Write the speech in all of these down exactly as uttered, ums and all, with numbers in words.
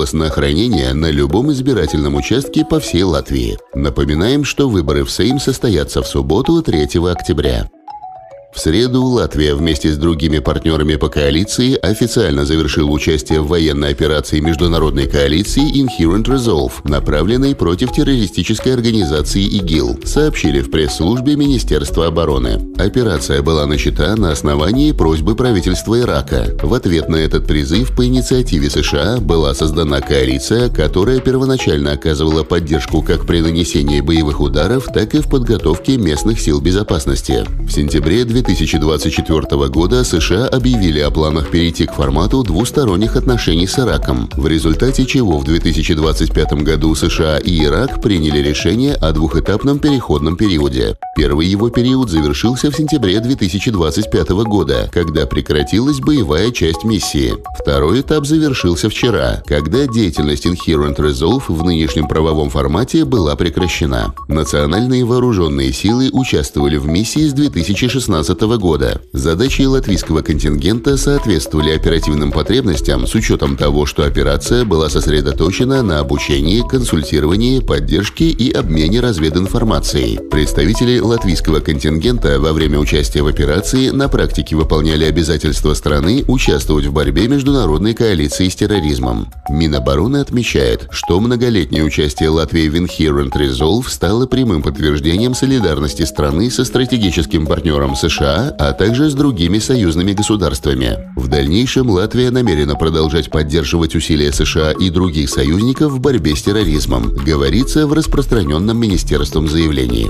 голос на хранение на любом избирательном участке по всей Латвии. Напоминаем, что выборы в Сейм состоятся в субботу, третьего октября. В среду Латвия вместе с другими партнерами по коалиции официально завершила участие в военной операции международной коалиции Inherent Resolve, направленной против террористической организации ИГИЛ, сообщили в пресс-службе Министерства обороны. Операция была начата на основании просьбы правительства Ирака. В ответ на этот призыв по инициативе США была создана коалиция, которая первоначально оказывала поддержку как при нанесении боевых ударов, так и в подготовке местных сил безопасности. В сентябре две тысячи двадцать четвёртого года США объявили о планах перейти к формату двусторонних отношений с Ираком, в результате чего в две тысячи двадцать пятом году США и Ирак приняли решение о двухэтапном переходном периоде. Первый его период завершился в сентябре две тысячи двадцать пятого года, когда прекратилась боевая часть миссии. Второй этап завершился вчера, когда деятельность Inherent Resolve в нынешнем правовом формате была прекращена. Национальные вооруженные силы участвовали в миссии с две тысячи шестнадцатого года. Задачи латвийского контингента соответствовали оперативным потребностям с учетом того, что операция была сосредоточена на обучении, консультировании, поддержке и обмене развединформацией. Представители латвийского контингента во время участия в операции на практике выполняли обязательства страны участвовать в борьбе международной коалиции с терроризмом. Минобороны отмечает, что многолетнее участие Латвии в Inherent Resolve стало прямым подтверждением солидарности страны со стратегическим партнером США, а также с другими союзными государствами. В дальнейшем Латвия намерена продолжать поддерживать усилия США и других союзников в борьбе с терроризмом, говорится в распространенном министерством заявлении.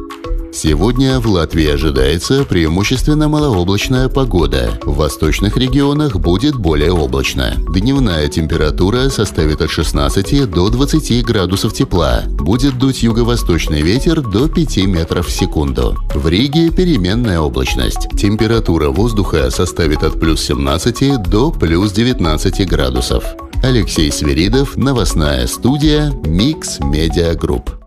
Сегодня в Латвии ожидается преимущественно малооблачная погода. В восточных регионах будет более облачно. Дневная температура составит от шестнадцати до двадцати градусов тепла. Будет дуть юго-восточный ветер до пяти метров в секунду. В Риге переменная облачность. Температура воздуха составит от плюс семнадцати до плюс девятнадцати градусов. Алексей Свиридов, новостная студия Mix Media Group.